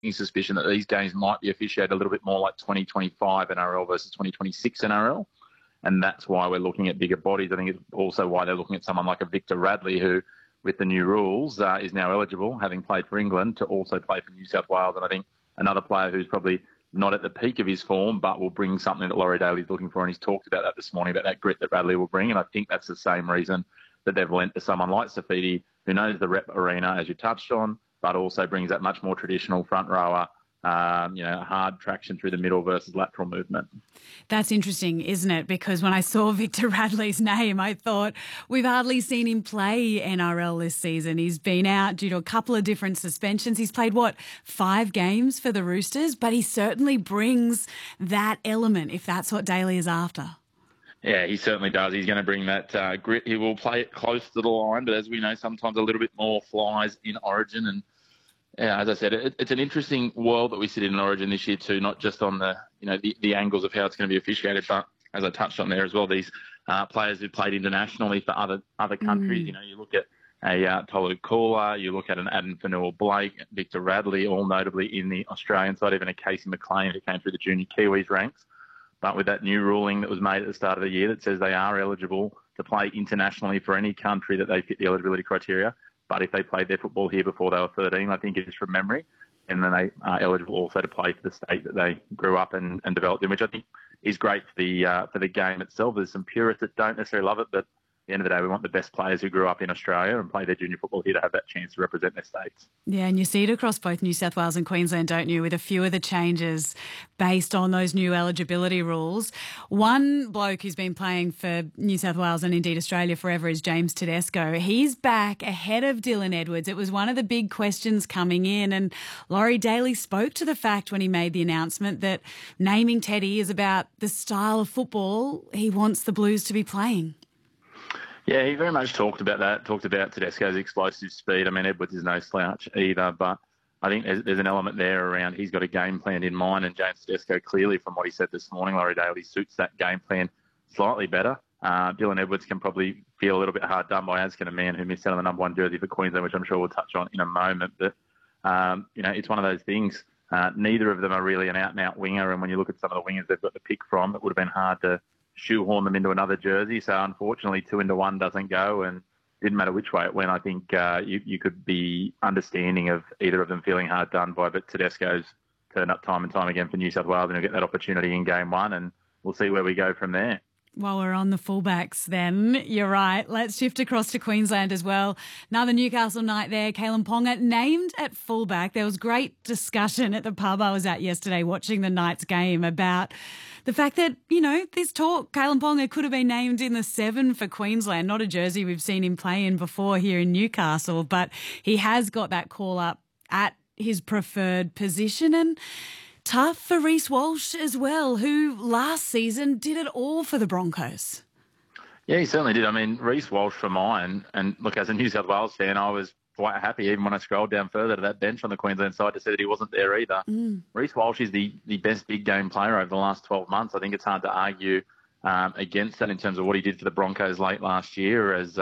suspicion that these games might be officiated a little bit more like 2025 NRL versus 2026 NRL. And that's why we're looking at bigger bodies. I think it's also why they're looking at someone like a Victor Radley, who, with the new rules, is now eligible, having played for England, to also play for New South Wales. And I think another player who's probably not at the peak of his form, but will bring something that Laurie Daly's looking for. And he's talked about that this morning, about that grit that Radley will bring. And I think that's the same reason that they've lent to someone like Saifiti, who knows the rep arena, as you touched on, but also brings that much more traditional front rower, hard traction through the middle versus lateral movement. That's interesting, isn't it? Because when I saw Victor Radley's name, I thought we've hardly seen him play NRL this season. He's been out due to a couple of different suspensions. He's played, 5 games for the Roosters? But he certainly brings that element, if that's what Daly is after. Yeah, he certainly does. He's going to bring that grit. He will play it close to the line, but as we know, sometimes a little bit more flies in Origin. And yeah, as I said, it's an interesting world that we sit in Origin this year too, not just on the angles of how it's going to be officiated, but as I touched on there as well, these players who played internationally for other countries. You look at a Tolu Kula, you look at an Adam Fanua-Blake, Victor Radley, all notably in the Australian side, even a Casey McLean who came through the junior Kiwis ranks. But with that new ruling that was made at the start of the year that says they are eligible to play internationally for any country that they fit the eligibility criteria, but if they played their football here before they were 13, I think it is from memory, and then they are eligible also to play for the state that they grew up and developed in, which I think is great for the game itself. There's some purists that don't necessarily love it, but at the end of the day, we want the best players who grew up in Australia and play their junior football here to have that chance to represent their states. Yeah, and you see it across both New South Wales and Queensland, don't you, with a few of the changes based on those new eligibility rules. One bloke who's been playing for New South Wales and indeed Australia forever is James Tedesco. He's back ahead of Dylan Edwards. It was one of the big questions coming in, and Laurie Daly spoke to the fact when he made the announcement that naming Teddy is about the style of football he wants the Blues to be playing. Yeah, he very much talked about that, talked about Tedesco's explosive speed. I mean, Edwards is no slouch either, but I think there's an element there around he's got a game plan in mind, and James Tedesco clearly, from what he said this morning, Laurie Daly suits that game plan slightly better. Dylan Edwards can probably feel a little bit hard done by, as can a man who missed out on the number 1 jersey for Queensland, which I'm sure we'll touch on in a moment. But, it's one of those things. Neither of them are really an out-and-out winger, and when you look at some of the wingers they've got to pick from, it would have been hard to shoehorn them into another jersey. So unfortunately, 2 into 1 doesn't go, and didn't matter which way it went. I think you could be understanding of either of them feeling hard done by, but Tedesco's turned up time and time again for New South Wales, and he'll get that opportunity in game 1, and we'll see where we go from there. While we're on the fullbacks then, you're right. Let's shift across to Queensland as well. Another Newcastle night there. Kalyn Ponga named at fullback. There was great discussion at the pub I was at yesterday watching the Knights game about the fact that, this talk, Kalyn Ponga could have been named in the 7 for Queensland, not a jersey we've seen him play in before here in Newcastle, but he has got that call up at his preferred position, and tough for Reece Walsh as well, who last season did it all for the Broncos. Yeah, he certainly did. I mean, Reece Walsh for mine, and look, as a New South Wales fan, I was quite happy even when I scrolled down further to that bench on the Queensland side to see that he wasn't there either. Reece Walsh is the best big game player over the last 12 months. I think it's hard to argue against that in terms of what he did for the Broncos late last year as,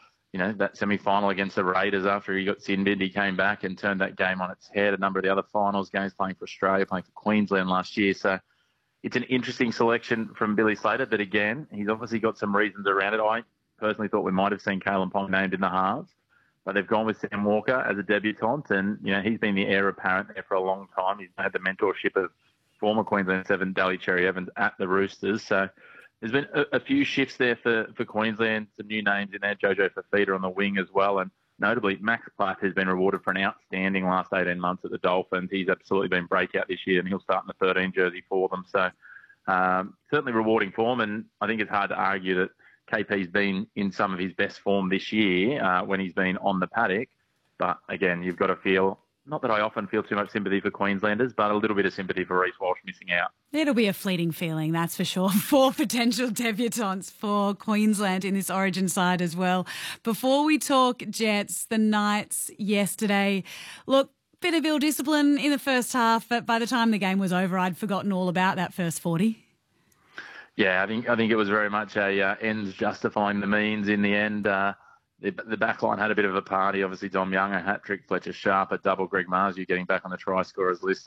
that semi-final against the Raiders after he got sin-binned. He came back and turned that game on its head. A number of the other finals games, playing for Australia, playing for Queensland last year. So it's an interesting selection from Billy Slater, but again, he's obviously got some reasons around it. I personally thought we might have seen Kalyn Ponga named in the halves, but they've gone with Sam Walker as a debutant, and he's been the heir apparent there for a long time. He's had the mentorship of former Queensland 7 Daly Cherry Evans at the Roosters. So there's been a few shifts there for Queensland, some new names in there, Jojo Fafita on the wing as well, and notably Max Platt has been rewarded for an outstanding last 18 months at the Dolphins. He's absolutely been breakout this year, and he'll start in the 13 jersey for them. So certainly rewarding form, and I think it's hard to argue that KP's been in some of his best form this year when he's been on the paddock. But again, you've got to feel, not that I often feel too much sympathy for Queenslanders, but a little bit of sympathy for Reece Walsh missing out. It'll be a fleeting feeling, that's for sure, for potential debutants for Queensland in this Origin side as well. Before we talk Jets, the Knights yesterday, look, bit of ill discipline in the first half, but by the time the game was over, I'd forgotten all about that first 40. Yeah, I think it was very much a ends justifying the means in the end. the back line had a bit of a party. Obviously, Dom Young, a hat-trick, Fletcher Sharp, a double, Greg Marzu getting back on the try scorers list.